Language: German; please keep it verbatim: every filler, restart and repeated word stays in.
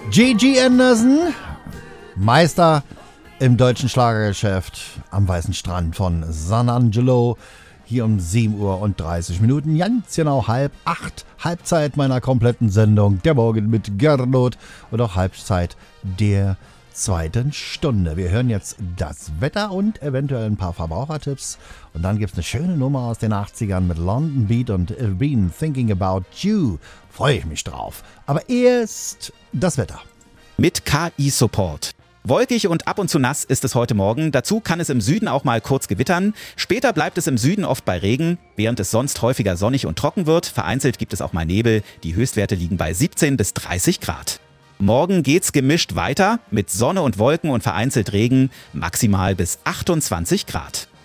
Gigi Anderson, Meister im deutschen Schlagergeschäft am Weißen Strand von San Angelo. Hier um sieben Uhr und dreißig Minuten, ganz genau halb acht, Halbzeit meiner kompletten Sendung, der Morgen mit Gernot und auch Halbzeit der zweiten Stunde. Wir hören jetzt das Wetter und eventuell ein paar Verbrauchertipps und dann gibt es eine schöne Nummer aus den achtzigern mit London Beat und I've Been Thinking About You. Freue ich mich drauf. Aber erst das Wetter. Mit K I-Support. Wolkig und ab und zu nass ist es heute Morgen. Dazu kann es im Süden auch mal kurz gewittern. Später bleibt es im Süden oft bei Regen, während es sonst häufiger sonnig und trocken wird. Vereinzelt gibt es auch mal Nebel. Die Höchstwerte liegen bei siebzehn bis dreißig Grad. Morgen geht's gemischt weiter mit Sonne und Wolken und vereinzelt Regen, maximal bis achtundzwanzig Grad.